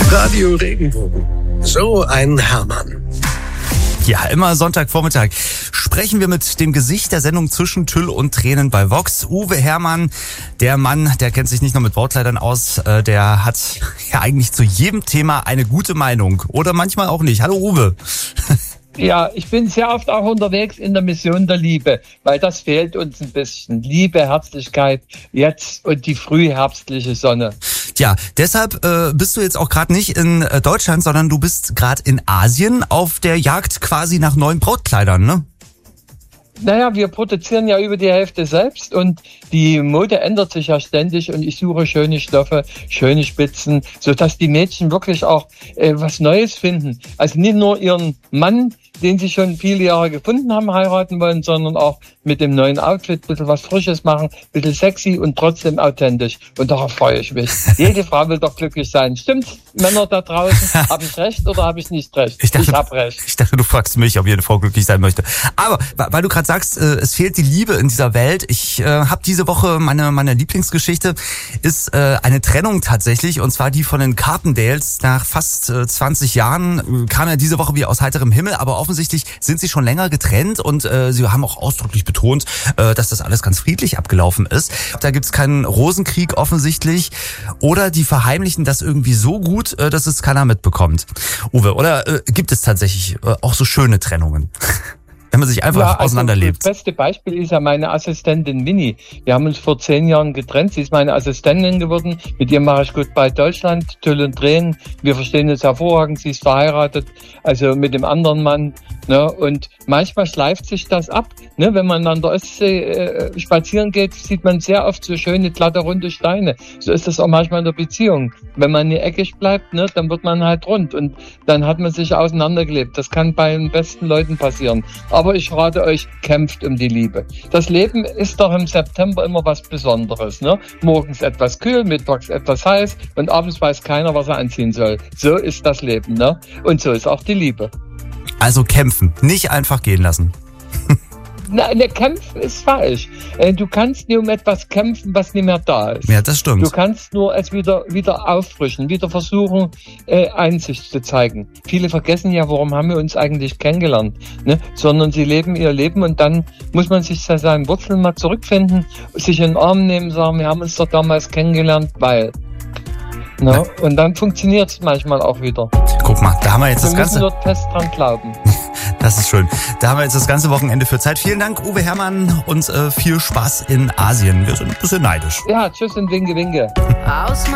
Radio Regenbogen. So ein Hermann. Ja, immer Sonntagvormittag sprechen wir mit dem Gesicht der Sendung Zwischen Tüll und Tränen bei Vox. Uwe Hermann, der Mann, der kennt sich nicht nur mit Brautkleidern aus, der hat ja eigentlich zu jedem Thema eine gute Meinung. Oder manchmal auch nicht. Hallo Uwe. Ja, ich bin sehr oft auch unterwegs in der Mission der Liebe, weil das fehlt uns ein bisschen. Liebe, Herzlichkeit, jetzt und die frühherbstliche Sonne. Ja, deshalb bist du jetzt auch gerade nicht in Deutschland, sondern du bist gerade in Asien auf der Jagd quasi nach neuen Brautkleidern, ne? Naja, wir produzieren ja über die Hälfte selbst und die Mode ändert sich ja ständig und ich suche schöne Stoffe, schöne Spitzen, sodass die Mädchen wirklich auch was Neues finden. Also nicht nur ihren Mann, den sie schon viele Jahre gefunden haben, heiraten wollen, sondern auch mit dem neuen Outfit ein bisschen was Frisches machen, ein bisschen sexy und trotzdem authentisch. Und darauf freue ich mich. Jede Frau will doch glücklich sein. Stimmt's, Männer da draußen? Habe ich recht oder habe ich nicht recht? Ich habe recht. Ich dachte, du fragst mich, ob jede Frau glücklich sein möchte. Aber weil du gerade sagst, es fehlt die Liebe in dieser Welt. Ich habe diese Woche meine Lieblingsgeschichte ist eine Trennung tatsächlich, und zwar die von den Carpendales. Nach fast 20 Jahren kam ja diese Woche wie aus heiterem Himmel, aber offensichtlich sind sie schon länger getrennt und sie haben auch ausdrücklich betont, dass das alles ganz friedlich abgelaufen ist. Da gibt's keinen Rosenkrieg offensichtlich, oder die verheimlichen das irgendwie so gut, dass es keiner mitbekommt. Uwe, oder gibt es tatsächlich auch so schöne Trennungen? Wenn man sich einfach auseinanderlebt. Das beste Beispiel ist ja meine Assistentin Winnie. Wir haben uns vor 10 Jahren getrennt. Sie ist meine Assistentin geworden. Mit ihr mache ich Goodbye Deutschland, Tüll und Tränen. Wir verstehen uns hervorragend. Sie ist verheiratet, also mit dem anderen Mann. Ne? Und manchmal schleift sich das ab. Ne? Wenn man an der Ostsee spazieren geht, sieht man sehr oft so schöne, glatte, runde Steine. So ist das auch manchmal in der Beziehung. Wenn man nie eckig bleibt, ne, dann wird man halt rund. Und dann hat man sich auseinandergelebt. Das kann bei den besten Leuten passieren. Aber ich rate euch, kämpft um die Liebe. Das Leben ist doch im September immer was Besonderes. Ne? Morgens etwas kühl, mittags etwas heiß und abends weiß keiner, was er anziehen soll. So ist das Leben. Ne? Und so ist auch die Liebe. Also kämpfen, nicht einfach gehen lassen. Nein, der Kämpfen ist falsch. Du kannst nie um etwas kämpfen, was nicht mehr da ist. Ja, das stimmt. Du kannst nur es wieder auffrischen, wieder versuchen, Einsicht zu zeigen. Viele vergessen ja, warum haben wir uns eigentlich kennengelernt, ne? Sondern sie leben ihr Leben und dann muss man sich zu seinen Wurzeln mal zurückfinden, sich in den Arm nehmen, sagen, wir haben uns doch damals kennengelernt, weil... No? Und dann funktioniert es manchmal auch wieder. Guck mal, da haben wir jetzt das Ganze... Wir müssen dort fest dran glauben. Das ist schön. Da haben wir jetzt das ganze Wochenende für Zeit. Vielen Dank, Uwe Hermann, und viel Spaß in Asien. Wir sind ein bisschen neidisch. Ja, tschüss und winke, winke.